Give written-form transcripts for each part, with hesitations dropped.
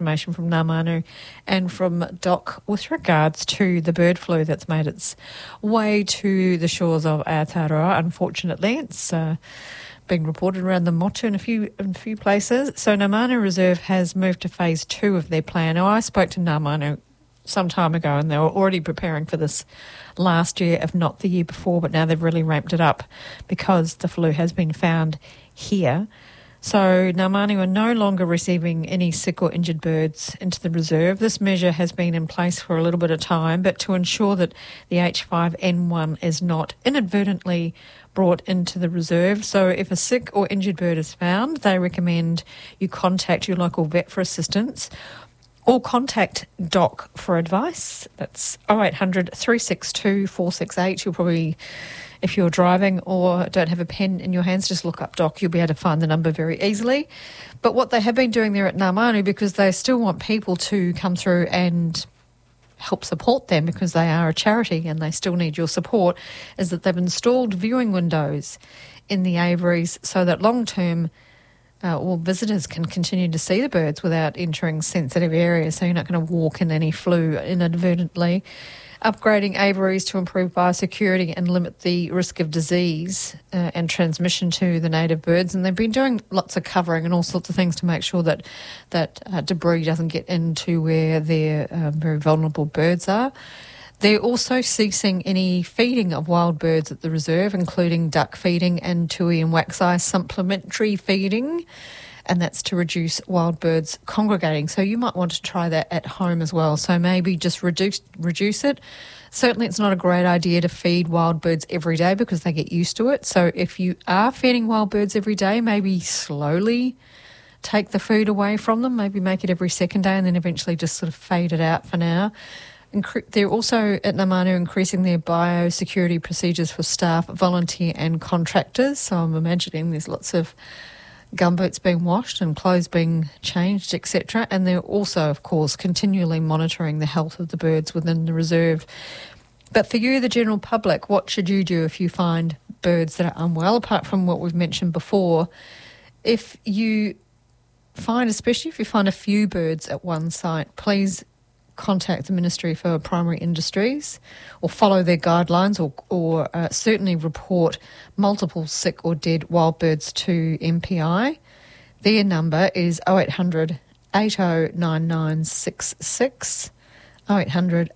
information from Ngā Manu and from Doc with regards to the bird flu that's made its way to the shores of Aotearoa. Unfortunately, it's being reported around the Motu in a few places. So Ngā Manu Reserve has moved to phase 2 of their plan. Now, I spoke to Ngā Manu some time ago and they were already preparing for this last year, if not the year before, but now they've really ramped it up because the flu has been found here. So Ngā Manu are no longer receiving any sick or injured birds into the reserve. This measure has been in place for a little bit of time, but to ensure that the H5N1 is not inadvertently brought into the reserve. So if a sick or injured bird is found, they recommend you contact your local vet for assistance or contact Doc for advice. That's 0800 362 468. You'll probably, if you're driving or don't have a pen in your hands, just look up Doc. You'll be able to find the number very easily. But what they have been doing there at Ngā Manu, because they still want people to come through and help support them because they are a charity and they still need your support, is that they've installed viewing windows in the aviaries so that long-term visitors can continue to see the birds without entering sensitive areas, so you're not going to walk in any flu inadvertently. Upgrading aviaries to improve biosecurity and limit the risk of disease and transmission to the native birds. And they've been doing lots of covering and all sorts of things to make sure that debris doesn't get into where their very vulnerable birds are. They're also ceasing any feeding of wild birds at the reserve, including duck feeding and tui and wax-eye supplementary feeding, and that's to reduce wild birds congregating. So you might want to try that at home as well. So maybe just reduce it. Certainly it's not a great idea to feed wild birds every day because they get used to it. So if you are feeding wild birds every day, maybe slowly take the food away from them, maybe make it every second day and then eventually just sort of fade it out for now. They're also at Ngā Manu increasing their biosecurity procedures for staff, volunteer and contractors. So I'm imagining there's lots of gumboots being washed and clothes being changed, etc. And they're also, of course, continually monitoring the health of the birds within the reserve. But for you, the general public, what should you do if you find birds that are unwell, apart from what we've mentioned before? If you find, especially if you find a few birds at one site, please contact the Ministry for Primary Industries or follow their guidelines or certainly report multiple sick or dead wild birds to MPI. Their number is 0800 809966, 0800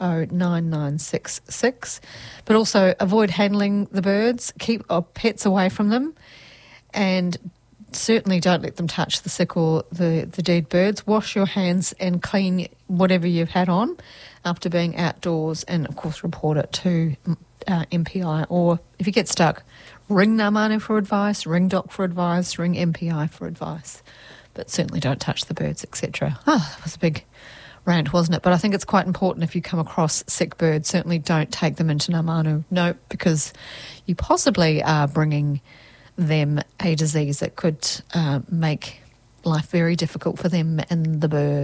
809966. But also avoid handling the birds, keep pets away from them, and certainly don't let them touch the sick or the dead birds. Wash your hands and clean whatever you've had on after being outdoors, and of course report it to MPI. Or if you get stuck, ring Ngā Manu for advice, ring Doc for advice, ring MPI for advice. But certainly don't touch the birds, etc. That was a big rant, wasn't it? But I think it's quite important if you come across sick birds, certainly don't take them into Ngā Manu. No, because you possibly are bringing them a disease that could make life very difficult for them and the birds.